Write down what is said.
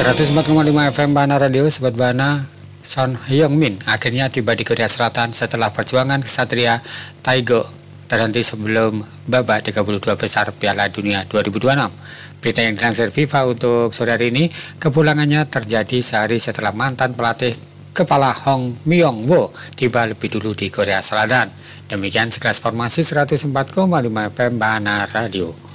104,5 FM Bana Radio, Sobat Bana. Son Heung-min akhirnya tiba di Korea Selatan setelah perjuangan Ksatria Taegeo terhenti sebelum babak 32 besar Piala Dunia 2026. Berita yang dilansir FIFA untuk sore hari ini, kepulangannya terjadi sehari setelah mantan pelatih kepala Hong Myong-wo tiba lebih dulu di Korea Selatan. Demikian sekelas formasi 104,5 FM Bana Radio.